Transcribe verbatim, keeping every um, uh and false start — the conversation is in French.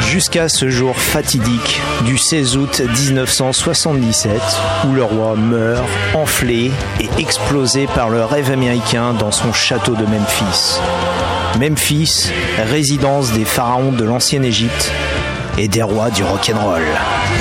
Jusqu'à ce jour fatidique du seize août dix-neuf cent soixante-dix-sept, où le roi meurt, enflé et explosé par le rêve américain dans son château de Memphis. Memphis, résidence des pharaons de l'ancienne Égypte et des rois du rock'n'roll.